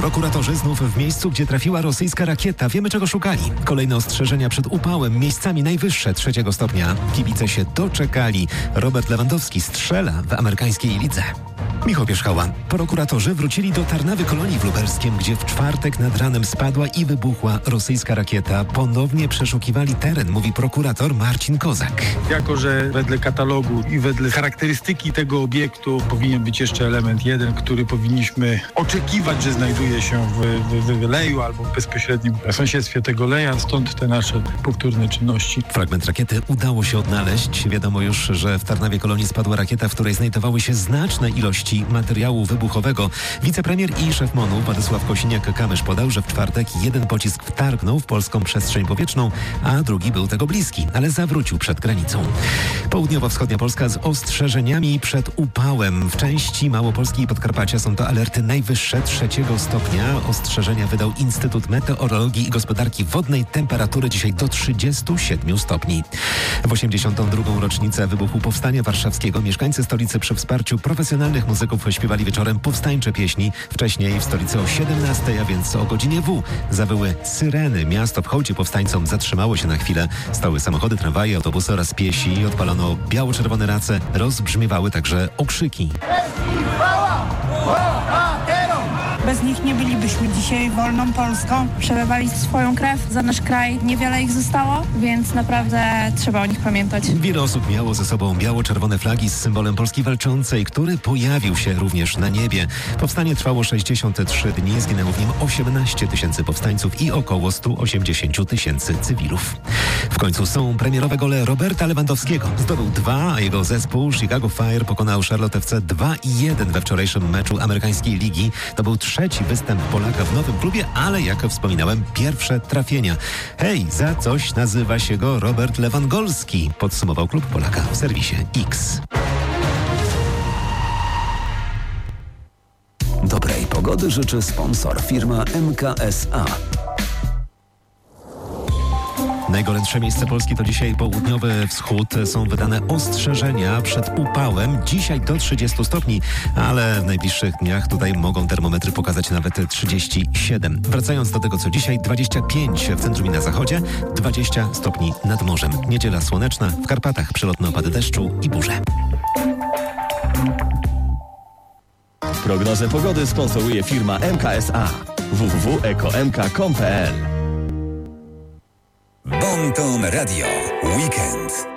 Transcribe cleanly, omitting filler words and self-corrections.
Prokuratorzy znów w miejscu, gdzie trafiła rosyjska rakieta. Wiemy, czego szukali. Kolejne ostrzeżenia przed upałem, miejscami najwyższe 3 stopnia. Kibice się doczekali. Robert Lewandowski strzela w amerykańskiej lidze. Michał Pierzchała. Prokuratorzy wrócili do Tarnawy Kolonii w Lubelskiem, gdzie w czwartek nad ranem spadła i wybuchła rosyjska rakieta. Ponownie przeszukiwali teren, mówi prokurator Marcin Kozak. Jako że wedle katalogu i wedle charakterystyki tego obiektu powinien być jeszcze element jeden, który powinniśmy oczekiwać, że znajduje się w leju albo w bezpośrednim sąsiedztwie tego leja, stąd te nasze powtórne czynności. Fragment rakiety udało się odnaleźć. Wiadomo już, że w Tarnawie Kolonii spadła rakieta, w której znajdowały się znaczne ilości materiału wybuchowego. Wicepremier i szef MON-u Władysław Kosiniak-Kamysz podał, że w czwartek jeden pocisk wtargnął w polską przestrzeń powietrzną, a drugi był tego bliski, ale zawrócił przed granicą. Południowo-wschodnia Polska z ostrzeżeniami przed upałem. W części Małopolski i Podkarpacia są to alerty najwyższe 3 stopnia. Ostrzeżenia wydał Instytut Meteorologii i Gospodarki Wodnej. Temperatury dzisiaj do 37 stopni. W 82. rocznicę wybuchu Powstania Warszawskiego mieszkańcy stolicy przy wsparciu profesjonalnych muzyków śpiewali wieczorem powstańcze pieśni. Wcześniej w stolicy o 17, a więc o godzinie W zawyły syreny. Miasto w hołdzie powstańcom zatrzymało się na chwilę. Stały samochody, tramwaje, autobusy oraz piesi. Odpalono biało-czerwone race. Rozbrzmiewały także okrzyki. Bez nich nie bylibyśmy dzisiaj wolną Polską. Przelewali swoją krew za nasz kraj. Niewiele ich zostało, więc naprawdę trzeba o nich pamiętać. Wiele osób miało ze sobą biało-czerwone flagi z symbolem Polski walczącej, który pojawił się również na niebie. Powstanie trwało 63 dni. Zginęło w nim 18 000 powstańców i około 180 000 cywilów. W końcu są premierowe gole Roberta Lewandowskiego. Zdobył 2, a jego zespół Chicago Fire pokonał Charlotte FC 2-1 we wczorajszym meczu amerykańskiej ligi. To był 3. występ Polaka w nowym klubie, ale jak wspominałem, pierwsze trafienia. Hej, za coś nazywa się go Robert Lewandowski, podsumował klub Polaka w serwisie X. Dobrej pogody życzy sponsor, firma MKSA. Najgorętsze miejsce Polski to dzisiaj południowy wschód. Są wydane ostrzeżenia przed upałem. Dzisiaj do 30 stopni, ale w najbliższych dniach tutaj mogą termometry pokazać nawet 37. Wracając do tego, co dzisiaj, 25 w centrum i na zachodzie, 20 stopni nad morzem. Niedziela słoneczna, w Karpatach przelotne opady deszczu i burze. Prognozę pogody sponsoruje firma MKSA. www.ekomk.com.pl. Bon Ton Radio Weekend.